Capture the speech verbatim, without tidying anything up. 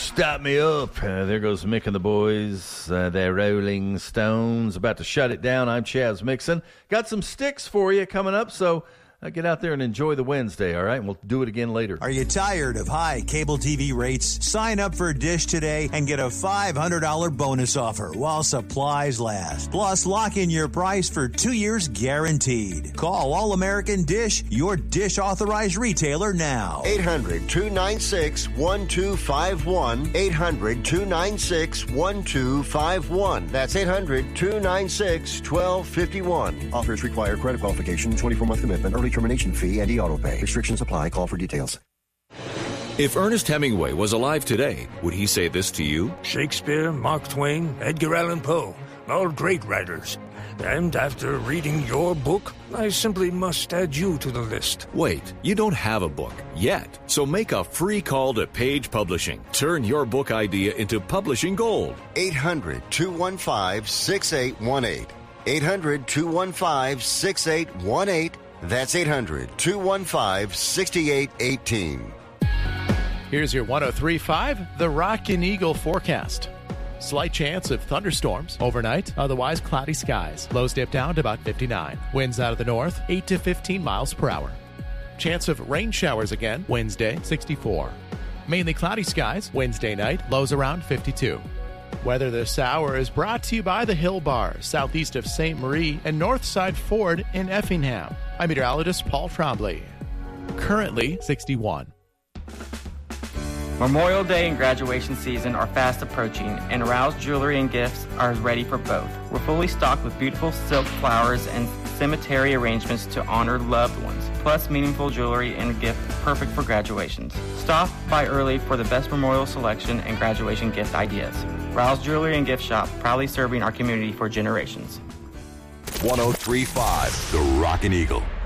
Start Me Up. Uh, there goes Mick and the boys. Uh, they're Rolling Stones. About to shut it down. I'm Chaz Mixon. Got some sticks for you coming up, so uh, get out there and enjoy the Wednesday, all right? And we'll do it again later. Are you tired of high cable T V rates? Sign up for Dish today and get a five hundred dollars bonus offer while supplies last. Plus, lock in your price for two years guaranteed. Call All-American Dish, your Dish authorized retailer now. eight hundred, two nine six, one two five one. eight hundred, two nine six, one two five one. That's eight hundred, two nine six, one two five one. Offers require credit qualification, twenty-four month commitment, early termination fee, and e-auto pay. Restrictions apply. Call for details. If Ernest Hemingway was alive today, would he say this to you? Shakespeare, Mark Twain, Edgar Allan Poe, all great writers. And after reading your book, I simply must add you to the list. Wait, you don't have a book yet. So make a free call to Page Publishing. Turn your book idea into publishing gold. eight hundred, two one five, six eight one eight. eight hundred, two one five, six eight one eight. That's eight hundred, two one five, six eight one eight. Here's your one oh three point five, the Rockin' Eagle forecast. Slight chance of thunderstorms overnight, otherwise cloudy skies. Lows dip down to about fifty-nine. Winds out of the north, eight to fifteen miles per hour. Chance of rain showers again, Wednesday, sixty-four. Mainly cloudy skies, Wednesday night, lows around fifty-two. Weather this hour is brought to you by the Hill Bar, southeast of Saint Marie and Northside Ford in Effingham. I'm meteorologist Paul Trombley. Currently sixty-one. Memorial Day and graduation season are fast approaching, and Rouse Jewelry and Gifts are ready for both. We're fully stocked with beautiful silk flowers and cemetery arrangements to honor loved ones, plus meaningful jewelry and gift perfect for graduations. Stop by early for the best memorial selection and graduation gift ideas. Rouse Jewelry and Gift Shop, proudly serving our community for generations. one oh three point five, the Rockin' Eagle.